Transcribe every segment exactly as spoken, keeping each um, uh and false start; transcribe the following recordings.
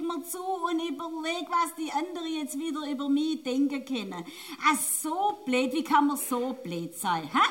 mir zu und überleg, was die anderen jetzt wieder über mich denken können. Ah, so blöd, wie kann man so blöd sein, hä?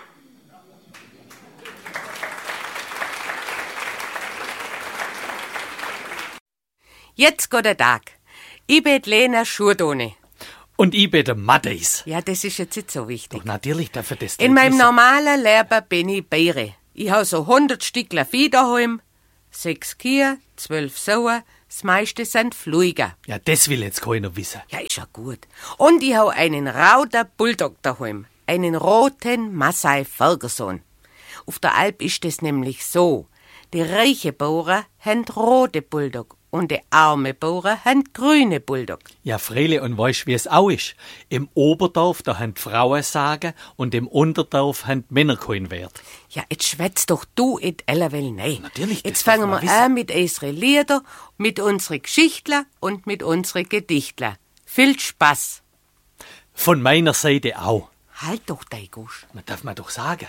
Jetzt geht der Tag. Ich bin Lena Schurdone. Und ich bin der Matthäus. Ja, das ist jetzt nicht so wichtig. Doch natürlich darf er das In meinem normalen Leben bin ich Bäre. Ich habe so hundert Stückler Vieh daheim, sechs Kühe, zwölf Sauen, das meiste sind Fluiger. Ja, das will jetzt keiner wissen. Ja, ist ja gut. Und ich habe einen Rauder Bulldog daheim, einen roten Maasai Ferguson. Auf der Alp ist es nämlich so, die reichen Bauern haben rote Bulldog und die armen Bauern haben grüne Bulldog. Ja, Freile, und weißt, wie es auch ist? Im Oberdorf, da haben die Frauen sagen und im Unterdorf haben die Männer keinen Wert. Ja, jetzt schwätzt doch du in Ellerwell nein. Natürlich, das Jetzt fangen wir darf man an mit unseren Lieder, mit unseren Geschichtler und mit unseren Gedichtler. Viel Spaß. Von meiner Seite auch. Halt doch dein Gusch. Das darf man doch sagen.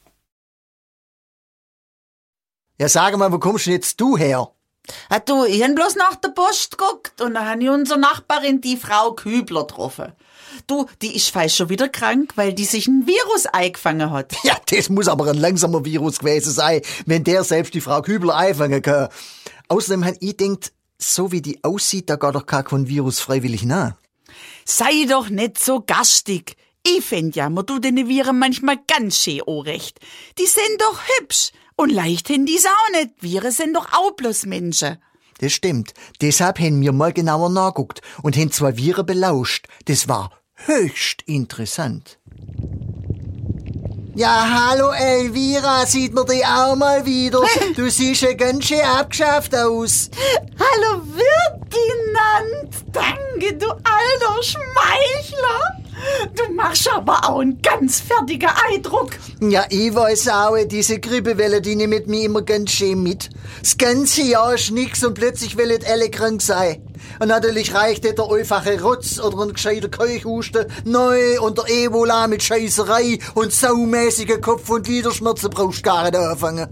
Ja, sag mal, wo kommst denn jetzt du her? Ah, du, ich hab bloß nach der Post geguckt und dann hab ich unsere Nachbarin, die Frau Kübler, getroffen. Du, die ist fast schon wieder krank, weil die sich ein Virus eingefangen hat. Ja, das muss aber ein langsamer Virus gewesen sein, wenn der selbst die Frau Kübler einfangen kann. Außerdem hab ich gedacht, so wie die aussieht, da geht doch gar kein Virus freiwillig nach. Sei doch nicht so gastig. Ich find ja, man tut den Viren manchmal ganz schön anrecht. Die sind doch hübsch. Und leicht hin die auch nicht. Viren sind doch auch bloß Menschen. Das stimmt. Deshalb haben wir mal genauer nachgeguckt und haben zwei Viren belauscht. Das war höchst interessant. Ja, hallo Elvira, sieht man dich auch mal wieder? Du siehst ja ganz schön abgeschafft aus. Hallo Ferdinand, danke, du alter Schmeichler. Du machst aber auch einen ganz fertigen Eindruck. Ja, ich weiß auch, diese Grippewelle, die nimmt mich immer ganz schön mit. Das ganze Jahr ist nix und plötzlich wollen alle krank sein. Und natürlich reicht nicht der einfache Rotz oder ein gescheiter Keuchhusten. Neu und der Ebola mit Scheißerei und saumäßige Kopf- und Gliederschmerzen brauchst du gar nicht anfangen.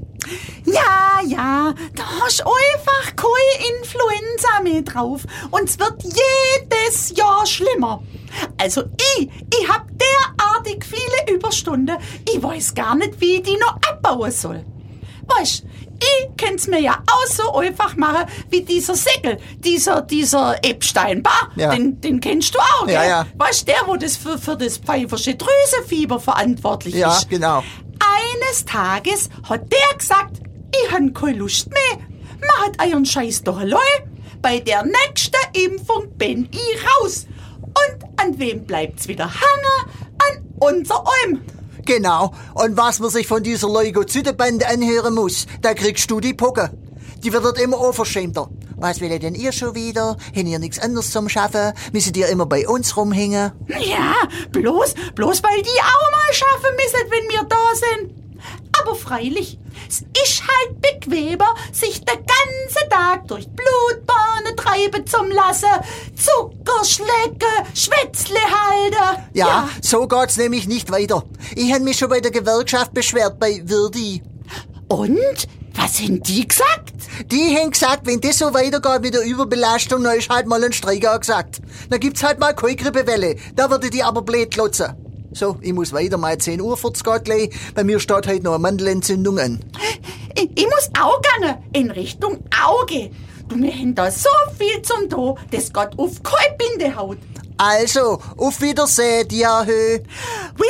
Ja, ja, da hast einfach keine Influenza mehr drauf. Und es wird jedes Jahr schlimmer. Also ich, ich hab derartig viele Überstunden, ich weiß gar nicht, wie ich die noch abbauen soll. Weißt, ich kann's mir ja auch so einfach machen, wie dieser Säckel, dieser, dieser Epstein-Barr, Ja. den, den kennst du auch, gell? Ja, ja. Weißt, der, wo das für, für das pfeifersche Drüsenfieber verantwortlich Ja, ist. genau. Eines Tages hat der gesagt, ich han keine Lust mehr. Man hat euren Scheiß doch allein. Bei der nächsten Impfung bin ich raus. Und an wem bleibt's wieder hangen? An unser Alm. Genau. Und was man sich von dieser Leukozytenbande anhören muss, da kriegst du die Pucke. Die wird dort immer unverschämter. Was will denn ihr schon wieder? Habt ihr nichts anderes zum Schaffen? Müsst ihr immer bei uns rumhängen? Ja, bloß, bloß weil die auch mal schaffen müssen, wenn wir da sind. Aber freilich, es ist halt bequemer, sich den ganzen Tag durch Blutbahnen treiben zu lassen, Zucker schlecken, Schwätzle halten. Ja, ja, so geht's nämlich nicht weiter. Ich hab mich schon bei der Gewerkschaft beschwert, bei Verdi. Und? Was haben die gesagt? Die haben gesagt, wenn das so weitergeht mit der Überbelastung, dann ist halt mal ein Streik angesagt. Dann gibt's halt mal keine Grippewelle. Da würde die aber blöd klotzen. So, ich muss weiter, mal zehn Uhr vierzig geht gleich. Bei mir steht heute noch eine Mandelentzündung an. Ich, ich muss auch gehen, in Richtung Auge. Du, wir haben da so viel zum tun, das geht auf keine Bindehaut. Also, auf Wiedersehen, Diahö. We